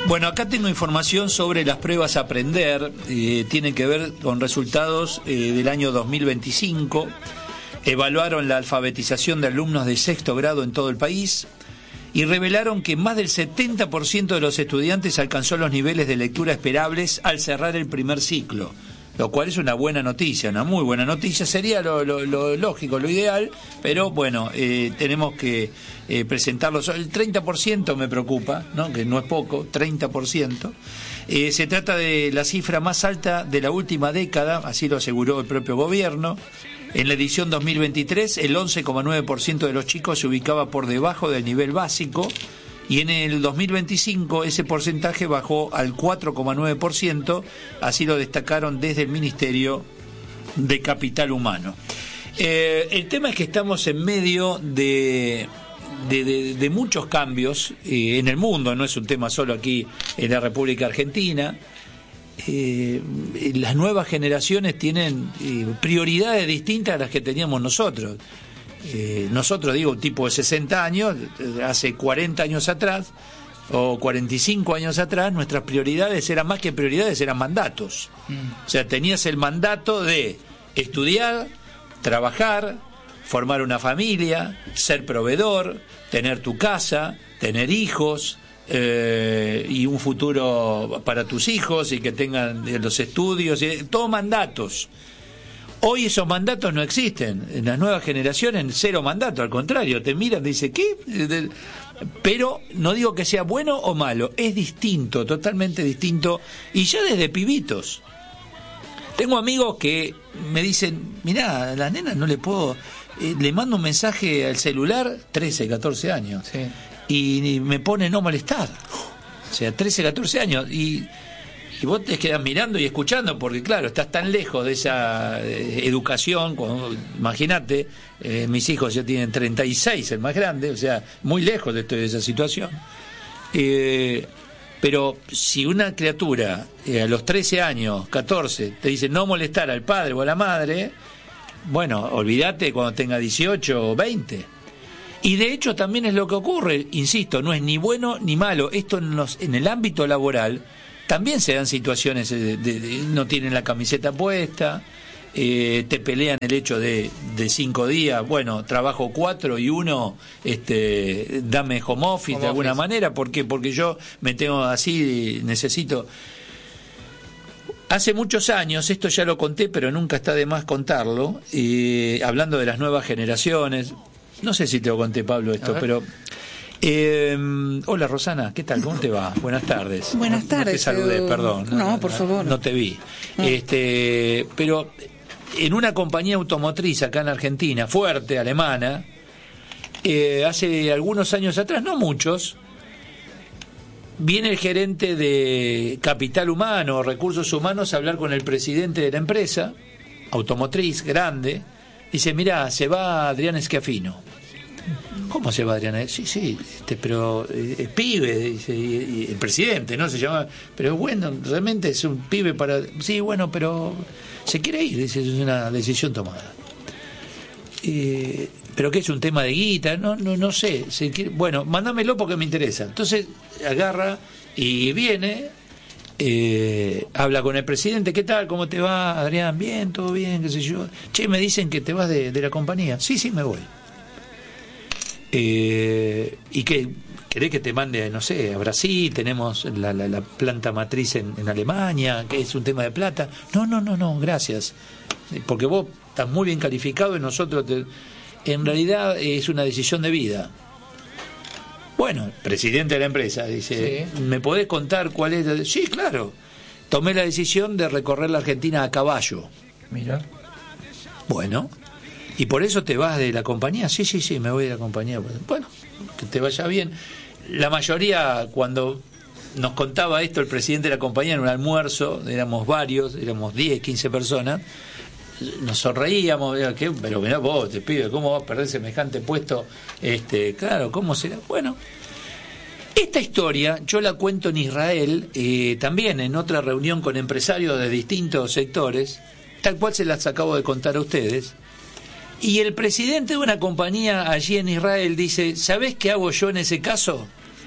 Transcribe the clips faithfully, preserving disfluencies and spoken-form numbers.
Bueno, acá tengo información sobre las pruebas a aprender, eh, tienen que ver con resultados eh, del año dos mil veinticinco. Evaluaron la alfabetización de alumnos de sexto grado en todo el país y revelaron que más del setenta por ciento de los estudiantes alcanzó los niveles de lectura esperables al cerrar el primer ciclo, lo cual es una buena noticia, una muy buena noticia, sería lo, lo, lo lógico, lo ideal, pero bueno, eh, tenemos que eh, presentarlo. El treinta por ciento me preocupa, ¿no? Que no es poco, treinta por ciento. Eh, se trata de la cifra más alta de la última década, así lo aseguró el propio gobierno. En la edición dos mil veintitrés, el once coma nueve por ciento de los chicos se ubicaba por debajo del nivel básico, y en el dos mil veinticinco ese porcentaje bajó al cuatro coma nueve por ciento, así lo destacaron desde el Ministerio de Capital Humano. Eh, el tema es que estamos en medio de, de, de, de muchos cambios eh, en el mundo, no es un tema solo aquí en la República Argentina. Eh, las nuevas generaciones tienen eh, prioridades distintas a las que teníamos nosotros. Eh, nosotros, digo, un tipo de sesenta años, hace cuarenta años atrás, o cuarenta y cinco años atrás, nuestras prioridades eran más que prioridades, eran mandatos. Mm. O sea, tenías el mandato de estudiar, trabajar, formar una familia, ser proveedor, tener tu casa, tener hijos, eh, y un futuro para tus hijos y que tengan los estudios, y, todos mandatos. Hoy esos mandatos no existen. En las nuevas generaciones, cero mandato, al contrario, te miran y dicen, ¿qué? Pero no digo que sea bueno o malo, es distinto, totalmente distinto, y ya desde pibitos. Tengo amigos que me dicen, mirá, a la nena no le puedo, eh, le mando un mensaje al celular, trece, catorce años, sí, y me pone no molestar. O sea, trece, catorce años, y... Y vos te quedás mirando y escuchando, porque claro, estás tan lejos de esa eh, educación. Imagínate, eh, mis hijos ya tienen treinta y seis, el más grande, o sea, muy lejos de, de esa situación. Eh, pero si una criatura eh, a los trece años, catorce, te dice no molestar al padre o a la madre, bueno, olvídate cuando tenga dieciocho o veinte. Y de hecho también es lo que ocurre, insisto, no es ni bueno ni malo. Esto en, los, en el ámbito laboral también se dan situaciones de, de, de no tienen la camiseta puesta, eh, te pelean el hecho de, de cinco días, bueno, trabajo cuatro y uno, este, dame home office home de alguna office. manera, ¿por qué? Porque yo me tengo así, necesito. Hace muchos años, esto ya lo conté, pero nunca está de más contarlo, eh, hablando de las nuevas generaciones, no sé si te lo conté, Pablo, esto, pero... Eh, hola Rosana, ¿qué tal? ¿Cómo te va? Buenas tardes. Buenas tardes. No te saludé, perdón. No, no, por favor. No te vi. No. Este, pero en una compañía automotriz acá en Argentina, fuerte, alemana, eh, hace algunos años atrás, no muchos, viene el gerente de Capital Humano, Recursos Humanos, a hablar con el presidente de la empresa, automotriz, grande, dice, mirá, se va Adrián Schiaffino. ¿Cómo se va Adriana? Sí, sí, este, pero eh, el pibe, dice, y, y el presidente, ¿no? Se llama, pero bueno, realmente es un pibe para... Sí, bueno, pero se quiere ir, dice, es una decisión tomada. Eh, ¿Pero qué es un tema de guita? No, no, no sé. Se quiere, bueno, mándamelo porque me interesa. Entonces agarra y viene, eh, habla con el presidente, ¿qué tal? ¿Cómo te va, Adrián? Bien, todo bien, qué sé yo. Che, me dicen que te vas de, de la compañía. Sí, sí, me voy. Eh, y que querés que te mande, no sé, a Brasil, tenemos la, la, la planta matriz en, en Alemania, que es un tema de plata. No, no, no, no, gracias, porque vos estás muy bien calificado y nosotros te... en realidad es una decisión de vida. Bueno, presidente de la empresa dice, sí. ¿Me podés contar cuál es? La... Sí, claro, tomé la decisión de recorrer la Argentina a caballo. Mira. Bueno, ¿y por eso te vas de la compañía? Sí, sí, sí, me voy de la compañía. Bueno, que te vaya bien. La mayoría, cuando nos contaba esto el presidente de la compañía en un almuerzo, éramos varios, éramos diez, quince personas, nos sonreíamos, ¿qué? Pero mirá vos, te pibe, ¿cómo vas a perder semejante puesto? Este, claro, ¿cómo será? Bueno, esta historia yo la cuento en Israel, eh, también en otra reunión con empresarios de distintos sectores, tal cual se las acabo de contar a ustedes. Y el presidente de una compañía allí en Israel dice, ¿sabés qué hago yo en ese caso?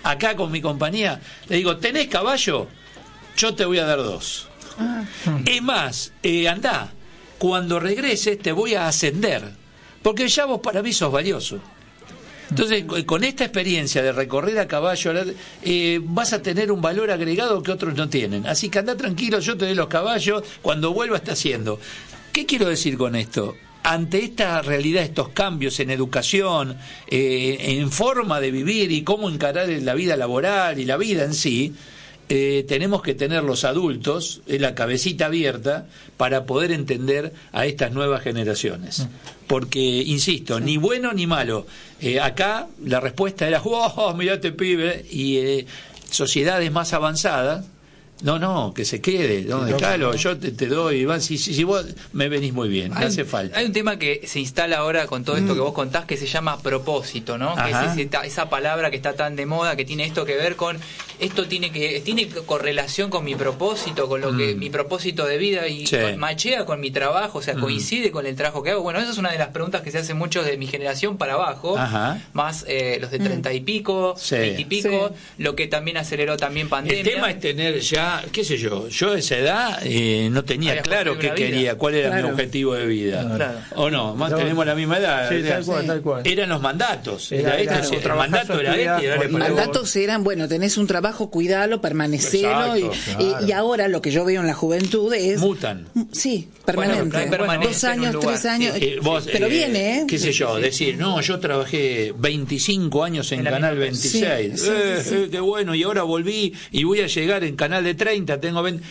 acá con mi compañía, le digo, ¿tenés caballo? Yo te voy a dar dos. Ah. Es más, eh, andá, cuando regreses te voy a ascender, porque ya vos para mí sos valioso. Entonces, con esta experiencia de recorrer a caballo, eh, vas a tener un valor agregado que otros no tienen. Así que anda tranquilo, yo te doy los caballos, cuando vuelva está haciendo. ¿Qué quiero decir con esto? Ante esta realidad, estos cambios en educación, eh, en forma de vivir y cómo encarar la vida laboral y la vida en sí, eh, tenemos que tener los adultos eh, la cabecita abierta para poder entender a estas nuevas generaciones. Porque, insisto, ni bueno ni malo. Eh, acá la respuesta era, oh, mirá este pibe, y eh, sociedades más avanzadas, no, no, que se quede, no, sí, déjalo, yo te, te doy, si, si, si vos me venís muy bien, me hace falta. Hay un tema que se instala ahora con todo esto mm. que vos contás, que se llama propósito, ¿no? Que es ese, esa palabra que está tan de moda, que tiene esto que ver con, esto tiene que tiene correlación con mi propósito, con lo mm. que mi propósito de vida, y sí. con, machea con mi trabajo, o sea, mm. coincide con el trabajo que hago. Bueno, esa es una de las preguntas que se hacen muchos de mi generación para abajo, Ajá. más eh, los de treinta y pico, sí. veinte y pico, sí. lo que también aceleró también pandemia. El tema es tener ya, qué sé yo, yo a esa edad eh, no tenía Había claro qué quería, cuál era claro. mi objetivo de vida. Claro. O no, más no, tenemos la misma edad. Sí, tal cual, tal cual. Eran los mandatos. Era, era este, claro, el mandato era este. Los mandatos eran, bueno, tenés un trabajo, cuidalo, permanecelo. Exacto, y, claro. y, y ahora lo que yo veo en la juventud es... Mutan. Sí, permanente. Bueno, Dos años, tres años. Eh, eh, vos, pero eh, viene, ¿eh? Qué sé yo, decir, no, yo trabajé veinticinco años en, en Canal veintiséis. Sí, eh, sí, sí. Eh, qué bueno, y ahora volví y voy a llegar en Canal de treinta, tengo veinte...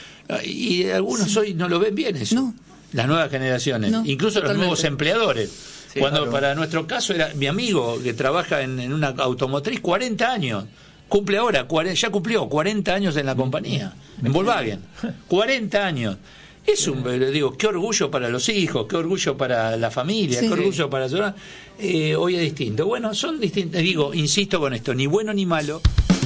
Y algunos sí. hoy no lo ven bien eso. No. Las nuevas generaciones, no, incluso totalmente. Los nuevos empleadores. Sí, Cuando claro. para nuestro caso era mi amigo que trabaja en, en una automotriz, cuarenta años. Cumple ahora, ya cumplió cuarenta años en la compañía, en Volkswagen. cuarenta años. Es un, digo, qué orgullo para los hijos, qué orgullo para la familia, sí. qué orgullo para su... Eh, hoy es distinto. Bueno, son distintos. Digo, insisto con esto, ni bueno ni malo.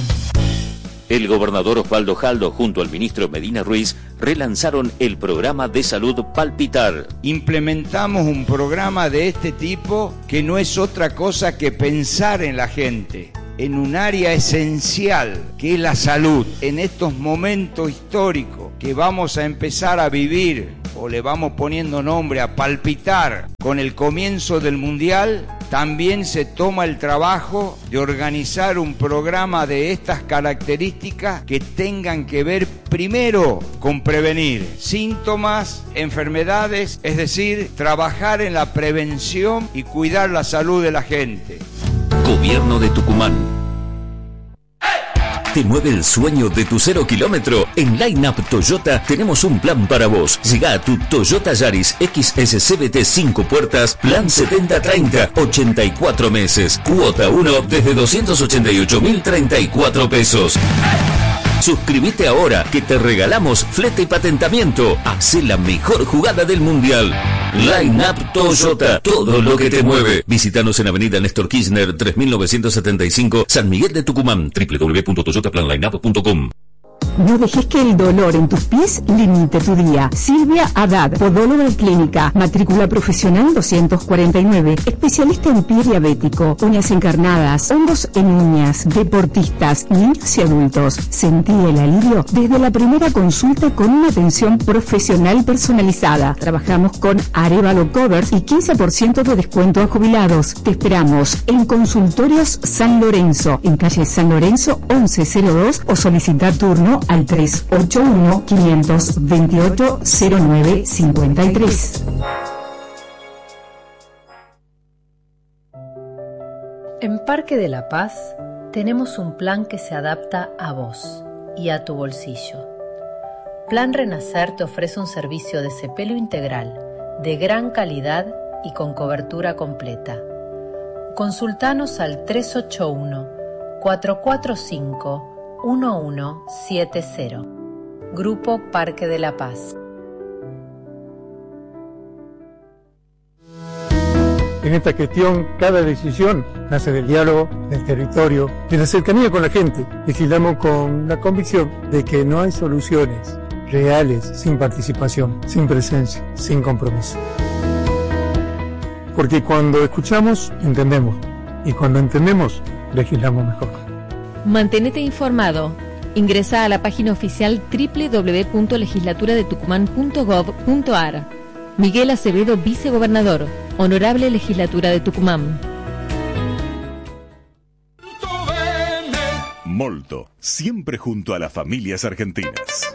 El gobernador Osvaldo Jaldo junto al ministro Medina Ruiz relanzaron el programa de salud Palpitar. Implementamos un programa de este tipo que no es otra cosa que pensar en la gente, en un área esencial que es la salud. En estos momentos históricos que vamos a empezar a vivir, o le vamos poniendo nombre a palpitar, con el comienzo del Mundial, también se toma el trabajo de organizar un programa de estas características que tengan que ver primero con prevenir síntomas, enfermedades, es decir, trabajar en la prevención y cuidar la salud de la gente. Gobierno de Tucumán. ¿Te mueve el sueño de tu cero kilómetro? En Line Up Toyota tenemos un plan para vos. Llega a tu Toyota Yaris X S C V T cinco puertas, plan setenta treinta, ochenta y cuatro meses. Cuota uno desde doscientos ochenta y ocho mil treinta y cuatro pesos. Suscríbete ahora que te regalamos flete y patentamiento. Hacé la mejor jugada del mundial. Line Up Toyota, todo lo que te mueve. Visítanos en Avenida Néstor Kirchner tres mil novecientos setenta y cinco, San Miguel de Tucumán. doble u doble u doble u punto toyota plan line up punto com. No dejes que el dolor en tus pies limite tu día. Silvia Haddad, podóloga clínica, matrícula profesional doscientos cuarenta y nueve, especialista en pie diabético, uñas encarnadas, hongos en uñas, deportistas, niños y adultos. Sentí el alivio desde la primera consulta con una atención profesional personalizada. Trabajamos con Arevalo Covers y quince por ciento de descuento a jubilados. Te esperamos en Consultorios San Lorenzo, en calle San Lorenzo once cero dos, o solicita turno al tres ocho uno, cinco dos ocho, cero nueve cinco tres. En Parque de la Paz tenemos un plan que se adapta a vos y a tu bolsillo. Plan Renacer te ofrece un servicio de cepelo integral, de gran calidad y con cobertura completa. Consultanos al tres ocho uno, cuatro cuatro cinco, uno uno siete cero. Grupo Parque de la Paz. En esta gestión, cada decisión nace del diálogo, del territorio, de la cercanía con la gente. Legislamos con la convicción de que no hay soluciones reales sin participación, sin presencia, sin compromiso. Porque cuando escuchamos, entendemos. Y cuando entendemos, legislamos mejor. Mantenete informado. Ingresa a la página oficial doble u doble u doble u punto legislatura de tucumán punto gov punto ar. Miguel Acevedo, vicegobernador. Honorable Legislatura de Tucumán. Molto, siempre junto a las familias argentinas.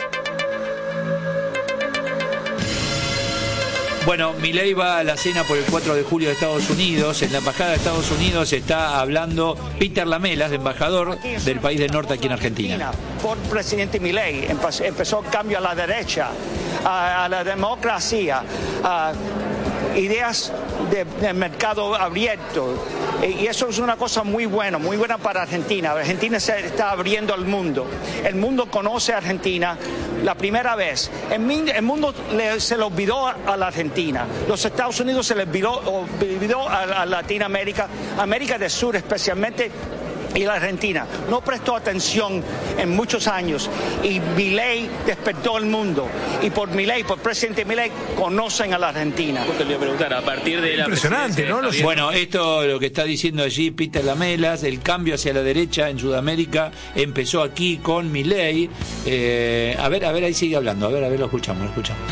Bueno, Milei va a la cena por el cuatro de julio de Estados Unidos. En la embajada de Estados Unidos está hablando Peter Lamelas, embajador del país del norte aquí en Argentina. Por presidente Milei empezó el cambio a la derecha, a, a la democracia, a ideas de, de mercado abierto. Y eso es una cosa muy buena, muy buena para Argentina. Argentina se está abriendo al mundo. El mundo conoce a Argentina la primera vez. El, el mundo le, se le olvidó a, a la Argentina. Los Estados Unidos se le olvidó, olvidó a, a Latinoamérica, América del Sur especialmente, y la Argentina no prestó atención en muchos años, y Milei despertó el mundo, y por Milei, por presidente Milei, conocen a la Argentina. Te voy a preguntar, a partir de la impresionante, ¿no? Los... Bueno, esto lo que está diciendo allí Peter Lamelas, el cambio hacia la derecha en Sudamérica empezó aquí con Milei. Eh, a ver, a ver, ahí sigue hablando, a ver, a ver, lo escuchamos, lo escuchamos.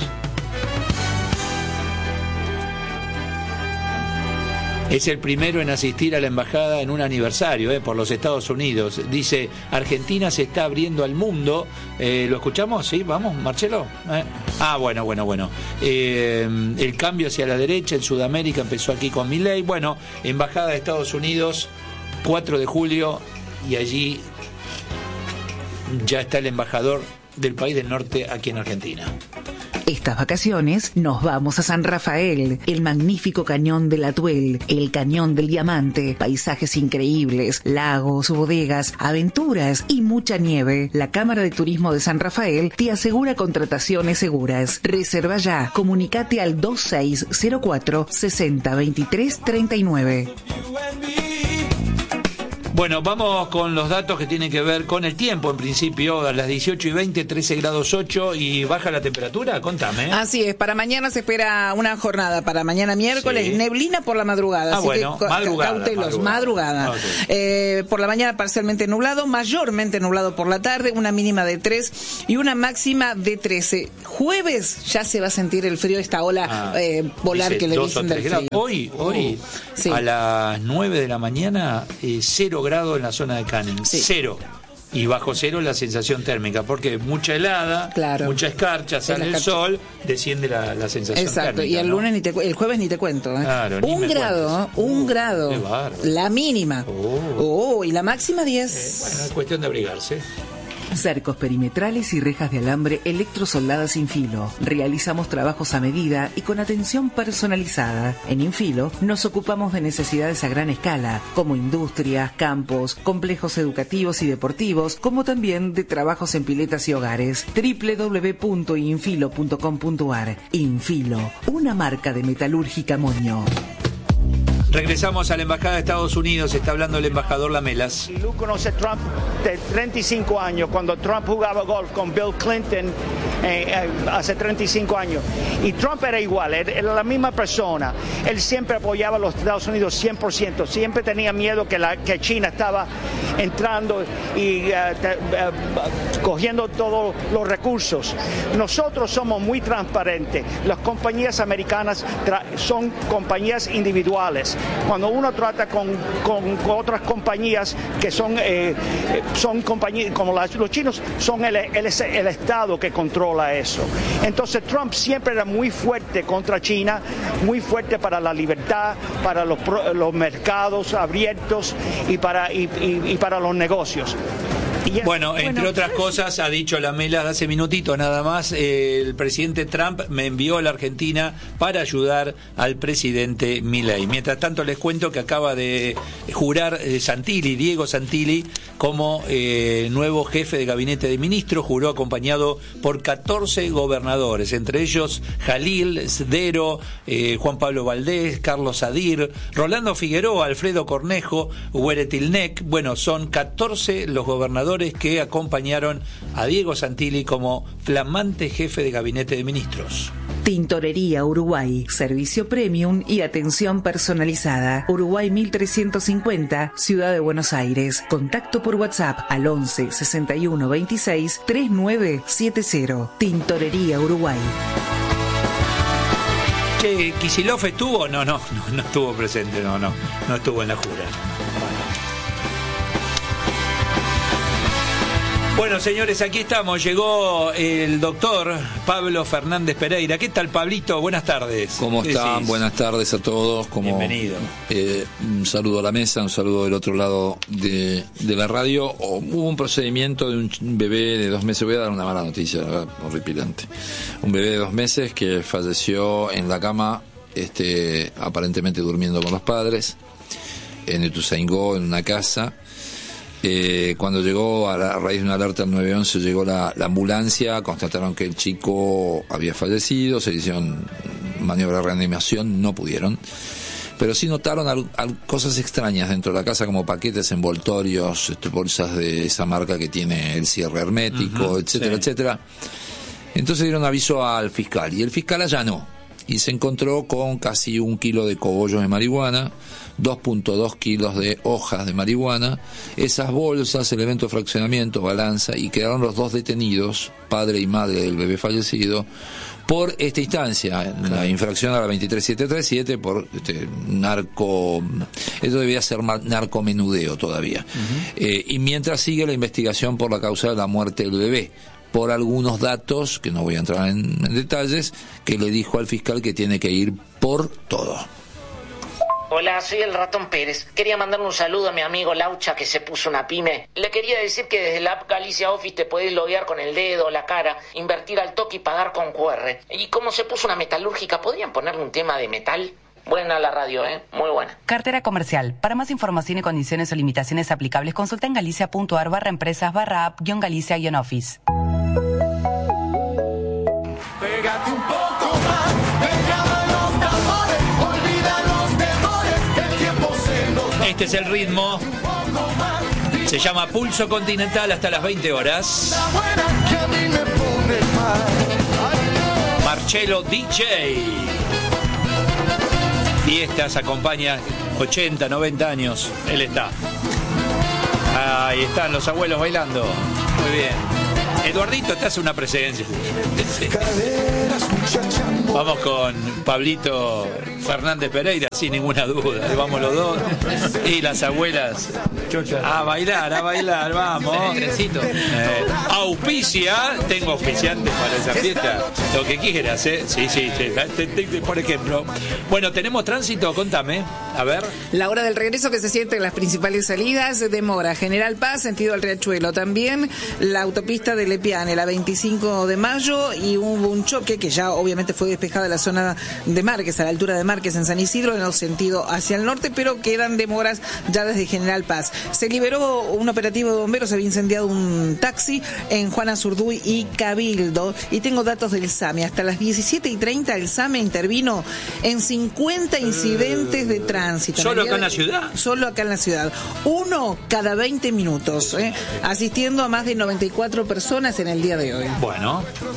Es el primero en asistir a la embajada en un aniversario eh, por los Estados Unidos. Dice, Argentina se está abriendo al mundo. Eh, ¿Lo escuchamos? Sí, vamos, Marcelo. Eh. Ah, bueno, bueno, bueno. Eh, el cambio hacia la derecha en Sudamérica empezó aquí con Milei. Bueno, embajada de Estados Unidos, cuatro de julio, y allí ya está el embajador del país del norte aquí en Argentina. Estas vacaciones nos vamos a San Rafael, el magnífico cañón del Atuel, el cañón del Diamante, paisajes increíbles, lagos, bodegas, aventuras y mucha nieve. La Cámara de Turismo de San Rafael te asegura contrataciones seguras. Reserva ya, comunicate al dos seis cero cuatro, sesenta, veintitrés, treinta y nueve. Bueno, vamos con los datos que tienen que ver con el tiempo. En principio, a las dieciocho y veinte, trece grados ocho, y baja la temperatura. Contame. ¿eh? Así es, para mañana se espera una jornada, para mañana miércoles, sí. Neblina por la madrugada. Ah, así bueno, que, madrugada. Cautelos, madrugada. madrugada. Okay. Eh, por la mañana parcialmente nublado, mayormente nublado por la tarde, una mínima de tres y una máxima de trece. Jueves ya se va a sentir el frío, esta ola ah, eh, polar que le dicen del frío. Hoy, hoy, uh, sí. a las nueve de la mañana, eh, cero grados en la zona de Canning, sí. cero. Y bajo cero la sensación térmica, porque mucha helada, claro. mucha escarcha, sale el, el sol, desciende la, la sensación Exacto. térmica. Y el lunes, ¿no? ni te, el jueves ni te cuento. ¿eh? Claro, un grado, uh, un grado. La mínima. Oh. oh, y la máxima diez. Eh, bueno, es cuestión de abrigarse. Cercos perimetrales y rejas de alambre electrosoldadas Infilo. Realizamos trabajos a medida y con atención personalizada. En Infilo nos ocupamos de necesidades a gran escala, como industrias, campos, complejos educativos y deportivos, como también de trabajos en piletas y hogares. doble u doble u doble u punto infilo punto com punto ar. Infilo, una marca de metalúrgica Moño. Regresamos a la embajada de Estados Unidos, está hablando el embajador Lamelas. Y Lu conoce a Trump de treinta y cinco años, cuando Trump jugaba golf con Bill Clinton eh, eh, hace treinta y cinco años. Y Trump era igual, era la misma persona. Él siempre apoyaba a los Estados Unidos cien por ciento, siempre tenía miedo que, la, que China estaba entrando y uh, te, uh, cogiendo todos los recursos. Nosotros somos muy transparentes. Las compañías americanas son compañías individuales. Cuando uno trata con, con, con otras compañías que son, eh, son compañías como las, los chinos, son el, el, el Estado que controla eso. Entonces Trump siempre era muy fuerte contra China, muy fuerte para la libertad, para los, los mercados abiertos y para, y, y, y para los negocios. Bueno, entre bueno, otras cosas, ha dicho Lamelas hace minutito nada más, eh, el presidente Trump me envió a la Argentina para ayudar al presidente Milei. Mientras tanto, les cuento que acaba de jurar eh, Santilli, Diego Santilli, como eh, nuevo jefe de gabinete de ministros. Juró acompañado por catorce gobernadores, entre ellos Jalil, Sdero, eh, Juan Pablo Valdés, Carlos Adir, Rolando Figueroa, Alfredo Cornejo, Hueretilnec. Bueno, son catorce los gobernadores legisladores que acompañaron a Diego Santilli como flamante jefe de gabinete de ministros. Tintorería Uruguay, servicio premium y atención personalizada. Uruguay mil trescientos cincuenta, Ciudad de Buenos Aires. Contacto por WhatsApp al once sesenta y uno veintiséis treinta y nueve setenta. Tintorería Uruguay. Che, ¿Kicillof estuvo? No, no, no, no estuvo presente, no, no, no estuvo en la jura. Bueno, señores, aquí estamos. Llegó el doctor Pablo Fernández Pereira. ¿Qué tal, Pablito? Buenas tardes. ¿Cómo están? Decís? Buenas tardes a todos. Como, Bienvenido. Eh, un saludo a la mesa, un saludo del otro lado de, de la radio. Oh, hubo un procedimiento de un bebé de dos meses. Voy a dar una mala noticia, la verdad, horripilante. Un bebé de dos meses que falleció en la cama, este, aparentemente durmiendo con los padres, en Ituzaingó, en una casa. Eh, cuando llegó a, la, a raíz de una alerta al nueve once, llegó la, la ambulancia, constataron que el chico había fallecido, se hicieron maniobra de reanimación, no pudieron, pero sí notaron al, al, cosas extrañas dentro de la casa, como paquetes, envoltorios, este, bolsas de esa marca que tiene el cierre hermético, uh-huh, etcétera, sí. etcétera. Entonces dieron aviso al fiscal, y el fiscal allanó, y se encontró con casi un kilo de cogollos de marihuana, dos punto dos kilos de hojas de marihuana, esas bolsas, elemento de fraccionamiento, balanza, y quedaron los dos detenidos, padre y madre del bebé fallecido, por esta instancia, la infracción a la veintitrés mil setecientos treinta y siete por este, narco, eso debía ser narcomenudeo todavía. Uh-huh. Eh, y mientras sigue la investigación por la causa de la muerte del bebé, por algunos datos, que no voy a entrar en, en detalles, que le dijo al fiscal que tiene que ir por todo. Hola, soy el Ratón Pérez. Quería mandarle un saludo a mi amigo Laucha, que se puso una pyme. Le quería decir que desde la app Galicia Office te podés loguear con el dedo o la cara, invertir al toque y pagar con cu erre. Y como se puso una metalúrgica, ¿podrían ponerle un tema de metal? Buena la radio, ¿eh? Muy buena. Cartera comercial. Para más información y condiciones o limitaciones aplicables, consulta en galicia.ar barra empresas barra app guión galicia guión office. Pégate un poco más, pegada los tambores, olvida los temores, el tiempo se nos... Este es el ritmo. Se llama Pulso Continental hasta las veinte horas. Marcelo D J. Fiestas, acompaña ochenta, noventa años. Él está. Ahí están los abuelos bailando. Muy bien. Eduardito te hace una presencia. Vamos con Pablito Fernández Pereira, sin ninguna duda. Ahí vamos los dos. Y las abuelas a bailar, a bailar, vamos. Eh, auspicia, tengo auspiciantes para esa fiesta. Lo que quieras, ¿eh? Sí, sí, sí. Por ejemplo. Bueno, tenemos tránsito, contame. A ver. La hora del regreso que se siente en las principales salidas demora. General Paz, sentido al Riachuelo. También la autopista de Lepiane, la veinticinco de mayo, y hubo un choque que ya obviamente fue despejada la zona de Márquez, a la altura de Márquez en San Isidro, en el sentido hacia el norte, pero quedan demoras ya desde General Paz. Se liberó un operativo de bomberos, se había incendiado un taxi en Juana Zurduy y Cabildo, y tengo datos del SAME. Hasta las diecisiete y treinta el SAME intervino en cincuenta incidentes de tránsito. ¿Solo acá en la ciudad? Solo acá en la ciudad. Uno cada veinte minutos, ¿eh? Asistiendo a más de noventa y cuatro personas en el día de hoy. Bueno.